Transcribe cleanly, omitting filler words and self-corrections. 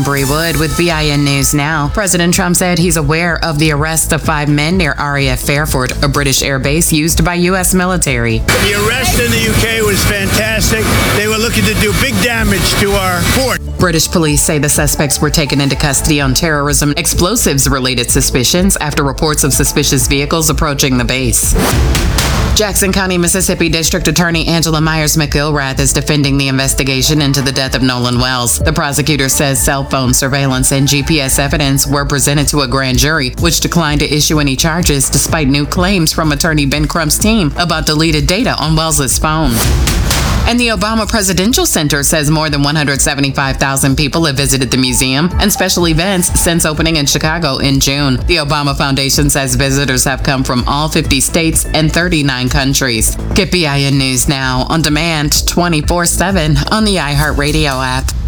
Bree Wood with BIN News Now. President Trump said he's aware of the arrest of 5 men near RAF Fairford, a British air base used by U.S. military. The arrest in the UK was fantastic. They were looking to do big damage to our fort. British police say the suspects were taken into custody on terrorism explosives-related suspicions after reports of suspicious vehicles approaching the base. Jackson County, Mississippi District Attorney Angela Myers McIlrath is defending the investigation into the death of Nolan Wells. The prosecutor says cell phone surveillance and GPS evidence were presented to a grand jury, which declined to issue any charges despite new claims from attorney Ben Crump's team about deleted data on Wells' phone. And the Obama Presidential Center says more than 175,000 people have visited the museum and special events since opening in Chicago in June. The Obama Foundation says visitors have come from all 50 states and 39 countries. Get BIN News Now on demand 24/7 on the iHeartRadio app.